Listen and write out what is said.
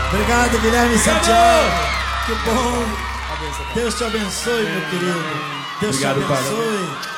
Obrigado, Guilherme Santiago. Que bom. Deus te abençoe, meu querido. Deus te abençoe.